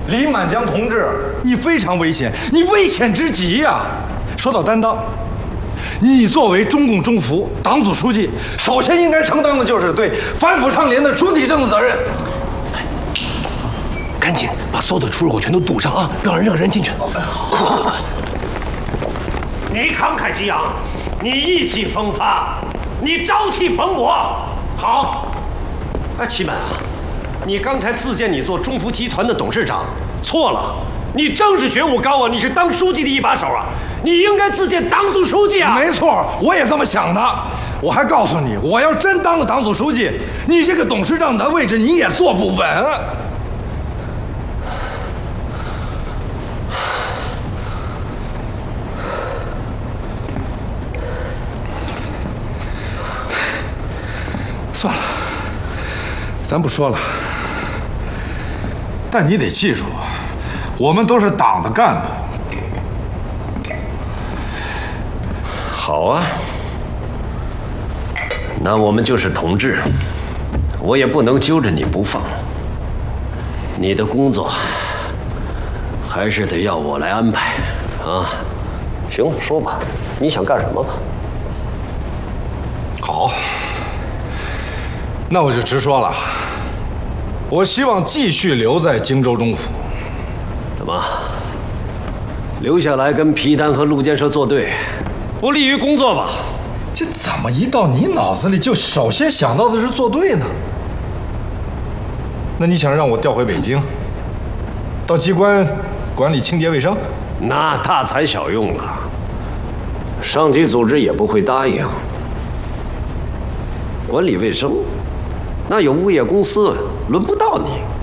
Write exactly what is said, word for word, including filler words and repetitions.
李满江同志，你非常危险，你危险之极呀！说到担当，你作为中共中府党组书记，首先应该承担的就是对反腐倡廉的主体政治责任。 赶紧把所有的出入口全都堵上啊！不要让任何人进去。好。 你慷慨激昂，你意气风发，你朝气蓬勃。好，哎，祁本啊，你刚才自荐你做中福集团的董事长，错了。你政治觉悟高啊，你是当书记的一把手啊，你应该自荐党组书记啊。 没错，我也这么想的。我还告诉你，我要真当了党组书记，你这个董事长的位置你也坐不稳。算了，咱不说了。但你得记住，我们都是党的干部。 好啊，那我们就是同志，我也不能揪着你不放。你的工作还是得要我来安排啊。行了，说吧，你想干什么吧？ 好。那我就直说了，我希望继续留在荆州中府。 怎么，留下来跟皮丹和陆建设作对，不利于工作吧？ 这怎么一到你脑子里就首先想到的是作对呢？那你想让我调回北京，到机关管理清洁卫生？ 那大材小用了，上级组织也不会答应。管理卫生，那有物业公司，轮不到你。